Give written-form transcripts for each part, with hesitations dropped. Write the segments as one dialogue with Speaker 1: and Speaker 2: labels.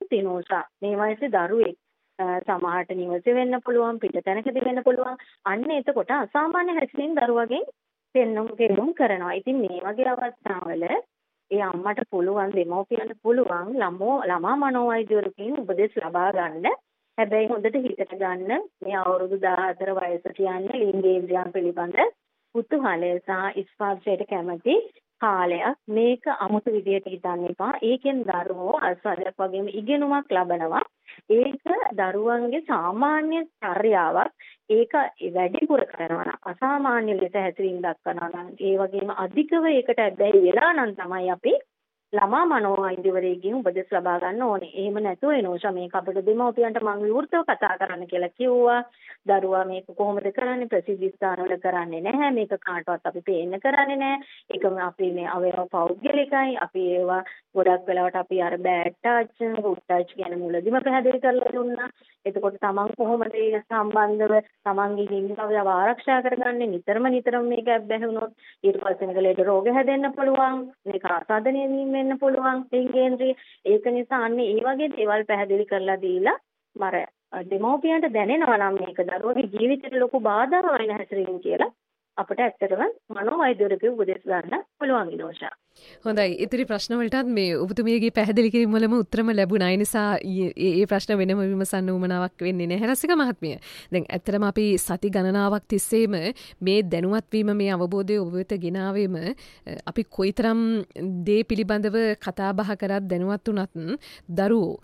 Speaker 1: තිනෝසා මේ වයසේ දරුවෙක් සමහරට නිවසේ වෙන්න පුළුවන් පිටතැනකදී වෙන්න පුළුවන්. අන්න එතකොට අසාමාන්‍ය හැසිරීම් දරුවගෙන් පෙන්වුම් කරනවා. ඉතින් මේ වගේ අවස්ථාවල ඒ අම්මට පුළුවන් දෙමව්පියන්ට පුළුවන් ළමා මනෝවෛද්‍යවරකින් උපදෙස් ලබා ගන්න. හැබැයි හොඳට හිතට ගන්න මේ අවුරුදු 14 වයස කියන්නේ ලිංගේන්ද්‍රයන් පිළිබඳ කුතුහලය සහ ස්පර්ශයට කැමති කාලයක්. මේක අමුතු විදියට හිතන්න එපා. ඒකෙන් දරුවෝ අස්වාදයක් වගේම ඉගෙනුමක් ලබනවා. ඒක දරුවන්ගේ සාමාන්‍ය චර්යාවක්. ඒක වැඩිපුර කරනවා නම් අසාමාන්‍ය ලෙස හැසිරීම දක්වනවා නම් ඒ වගේම අධිකව ඒකට ඇබ්බැහි වෙලා නම් තමයි අපි ළමා මනෝවෛද්‍යවරයෙක්ගෙන් උපදෙස් ලබා ගන්න ඕනේ. එහෙම නැතුව එනෝෂා මේක අපිට දෙමව්පියන්ට මම විවෘතව කතා කරන්න කියලා කිව්වා. දරුවා මේක කොහොමද කරන්නේ? ප්‍රසිද්ධ ස්ථානවල කරන්නේ නැහැ. මේක කාටවත් අපි පේන්න කරන්නේ නැහැ. ඒක අපි මේ අවයව පෞද්ගලිකයි. අපි ඒවා ගොඩක් වෙලාවට අපි අර බෑඩ් ටච්, ගුඩ් ටච් කියන මුලදිම පැහැදිලි කරලා දුන්නා. එතකොට තමන් කොහොමද ඒ සම්බන්ධව තමන්ගේ හිමිකව ආරක්ෂා කරගන්නේ? නිතරම මේක ඇබ්බැහි වුණොත් ඊට පස්සේ මේක ලෙඩ රෝග හැදෙන්න පුළුවන්. මේක ආසාදනය වීම වෙන්න පුළුවන් ලිංගේන්ද්‍රිය. ඒක නිසා අන්න ඒ වගේ දේවල් පැහැදිලි කරලා දීලා මර දෙමෝපියන්ට දැනෙනවා නම් මේක දරුවගේ ජීවිතේට ලොකු බාධාවක් වෙන හැසිරීම කියලා අපිට ඇත්තටම මනෝවෛද්‍යවරයෙකු උපදෙස් ගන්න පුළුවන් විනෝෂා.
Speaker 2: හොඳයි. ඉතිරි ප්‍රශ්න වලටත් මේ ඔබතුමියගේ පැහැදිලි කිරීම වලම උත්තරම ලැබුණා. ඒ නිසා මේ ප්‍රශ්න වෙනම විමසන්න උවමනාවක් වෙන්නේ නැහැ රසික මහත්මිය. දැන් ඇත්තටම අපි සති ගණනාවක් තිස්සේම මේ දැනුවත් වීම මේ අවබෝධය ඔබ වෙත ගෙනාවෙම අපි කොයිතරම් දේ පිළිබඳව කතා බහ කරත් දැනුවත් වුණත් දරුවෝ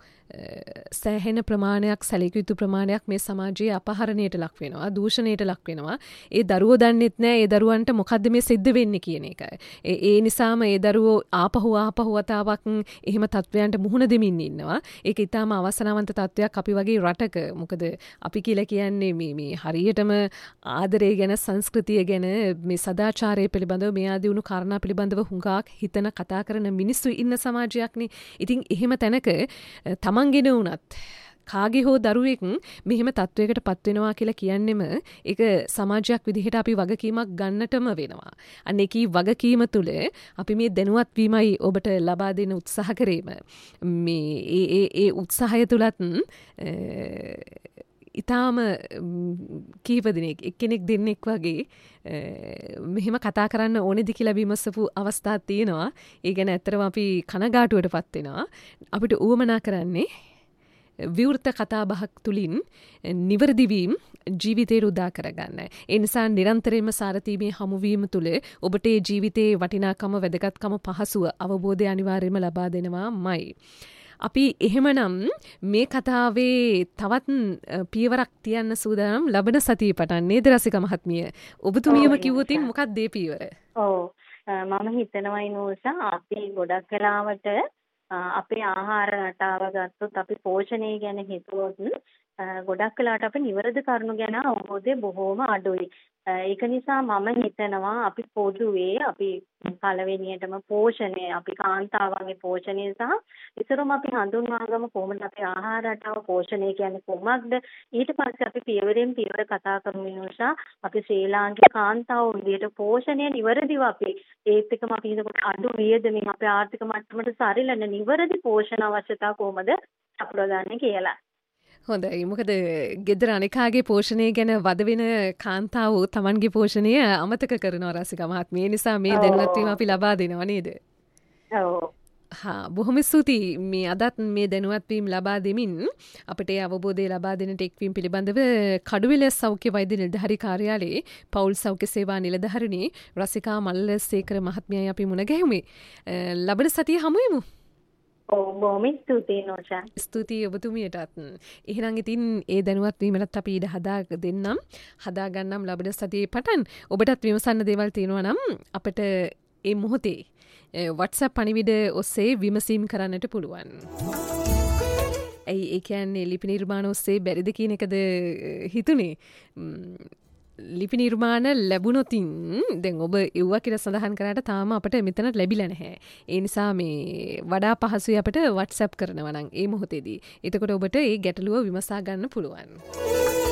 Speaker 2: සෑහෙන ප්‍රමාණයක් සැලකිය යුතු ප්‍රමාණයක් මේ සමාජයේ අපහරණයට ලක් වෙනවා, දූෂණයට ලක් වෙනවා. ඒ දරුවෝ දන්නෙත් නැහැ ඒ දරුවන්ට මොකද්ද මේ සිද්ධ වෙන්නේ කියන එක. ඒ නිසාම ඒ දරුවෝ ආපහු වතාවක් එහෙම තත්වයන්ට මුහුණ දෙමින් ඉන්නවා. ඒක ඊටාම අවසනාවන්ත තත්වයක් අපි වගේ රටක. මොකද අපි කියලා කියන්නේ මේ හරියටම ආදරය ගැන, සංස්කෘතිය ගැන, මේ සදාචාරය පිළිබඳව, මේ ආදී වුණු කාරණා පිළිබඳව හුඟක් හිතන කතා කරන මිනිස්සු ඉන්න සමාජයක්නේ. ඉතින් එහෙම තැනක තමන්ගෙන වුණත් කාගේ හෝ දරුවෙක් මෙහෙම තත්වයකට පත් වෙනවා කියලා කියන්නෙම ඒක සමාජයක් විදිහට අපි වගකීමක් ගන්නටම වෙනවා. අන්න ඒකී වගකීම තුළ අපි මේ දැනුවත් වීමයි ඔබට ලබා දෙන උත්සාහ කිරීම. මේ ඒ උත්සාහය තුලත් ඊටාම කීප දිනක් එක්කෙනෙක් දෙන්නෙක් වගේ මෙහෙම කතා කරන්න ඕනේද කියලා විමසපු අවස්ථා තියෙනවා. ඒ ගැන ඇත්තටම අපි කනගාටුවටපත් වෙනවා. අපිට උවමනා කරන්නේ විවෘත කතා බහක් තුලින් නිවැරදි වීම ජීවිතේ උදා කරගන්න. ඒ නිසා නිරන්තරයෙන්ම සාරතීමේ හමුවීම තුළ ඔබට ජීවිතයේ වටිනාකම, වැදගත්කම, පහසුව, අවබෝධය අනිවාර්යයෙන්ම ලබා දෙනවාමයි. අපි එහෙමනම් මේ කතාවේ තවත් පියවරක් තියන්න සූදානම් ලබන සතිය පටන් නේද රසික මහත්මිය? ඔබතුමියම කිව්වොතින් මොකක්ද මේ පියවර?
Speaker 1: ඔව් මම හිතනවා ඉනෝසා අපි ගොඩක් වෙලාවට අපේ ආහාර රටාව ගත්තොත් අපි පෝෂණය ගැන හිතුවොත් ගොඩක් වෙලාවට අපි නිවැරදි කරුණු ගැන අවබෝධය බොහෝම අඩුයි. ඒක නිසා මම හිතනවා අපි පොදුවේ අපි පළවෙනියටම පෝෂණය, අපි කාන්තාවන්ගේ පෝෂණය සහ ඉතරම අපි හඳුන්වාගමු කොහොමද අපේ ආහාර රටාව පෝෂණය කියන්නේ කොහොමද? ඊට පස්සේ අපි පියවරෙන් පියවර කතා කරමු නිසා අපි ශ්‍රී ලාංකික කාන්තාවෝ විදිහට පෝෂණය නිවැරදිව අපි ඒත් එක්කම අපි හිතකොට අඩු වියදමින් අපේ ආර්ථික මට්ටමට සරිලන නිවැරදි පෝෂණ අවශ්‍යතාව කොහොමද අපලගන්නේ කියලා.
Speaker 2: හොඳයි. මොකද ගෙදර අනිකාගේ පෝෂණය ගැන වද වෙන කාන්තාවෝ Tamanගේ පෝෂණය අමතක කරනවා රසික මහත්මිය. නිසා මේ දැනුවත් වීම අපි ලබා දෙනවා නේද?
Speaker 1: ඔව්.
Speaker 2: බොහොම ස්තුතියි. මේ අදත් මේ දැනුවත් වීම ලබා දෙමින් අපිට අවබෝධය ලබා දෙන ටෙක්වීම් පිළිබඳව කඩුවෙල සෞඛ්‍ය වෛද්‍ය නිලධාරී කාර්යාලයේ පෞල් සෞඛ්‍ය සේවා නිලධාරිණී රසිකා මල්ලසේකර මහත්මියයි අපි මුණ ගැහුමේ. ලබන සතිය හමු වෙමු.
Speaker 1: බොහොම ස්තුතියි නෝෂා.
Speaker 2: ස්තුතියි ඔබතුමියටත්. එහෙනම් ඉතින් ඒ දැනුවත් වීමලත් අපි ඉඩ හදා ගන්නම් ලබන සතියේ පටන්. ඔබටත් විමසන්න දේවල් තියෙනවා නම් අපිට ඒ මොහොතේ WhatsApp පණිවිඩ ඔස්සේ විමසීම් කරන්නට පුළුවන්. ඒ කියන්නේ ලිපි නිර්මාණ ඔස්සේ බැරිද කියන එකද හිතුනේ. ලිපි නිර්මාණ ලැබුණොතින් දැන් ඔබ එව්වා කියලා සඳහන් කරාට තාම අපිට මෙතන ලැබිලා නැහැ. ඒ නිසා මේ වඩා පහසුයි අපිට WhatsApp කරනවා නම් ඒ මොහොතේදී. එතකොට ඔබට ඒ ගැටලුව විමසා ගන්න පුළුවන්.